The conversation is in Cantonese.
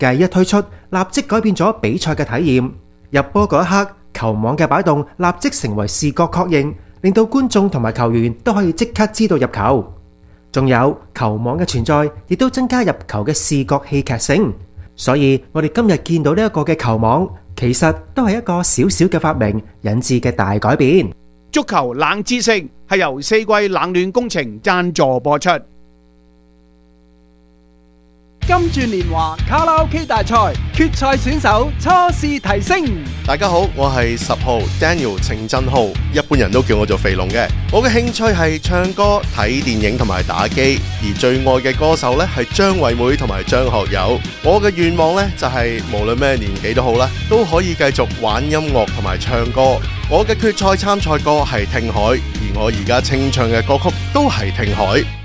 繼一推出，立即改變咗比賽嘅體驗。入波嗰一刻，球網嘅擺動立即成為視覺確認，令到觀眾同埋球員都可以即刻知道入球。仲有球網嘅存在，亦都增加入球嘅視覺戲劇性。所以我哋今日見到呢一個嘅球網，其實都係一個小小嘅發明引致嘅大改變。 足球冷知識係由四季冷暖工程贊助播出。 金鑽年華卡拉 OK 大賽決賽選手初試提升。 大家好，我係10號 Daniel 程振浩，一般人都叫我做肥龍嘅。我嘅興趣係唱歌、睇電影同埋打機，而最愛嘅歌手呢係張惠妹同埋張學友。我嘅願望呢就係無論咩年紀都好啦，都可以繼續玩音樂同埋唱歌。我嘅決賽參賽歌係聽海，而我而家清唱嘅歌曲都係聽海。